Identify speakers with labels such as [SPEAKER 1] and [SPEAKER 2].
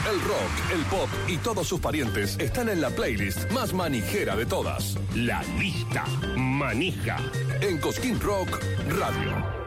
[SPEAKER 1] El rock, el pop y todos sus parientes están en la playlist más manijera de todas.
[SPEAKER 2] La lista manija.
[SPEAKER 1] En Cosquín Rock Radio.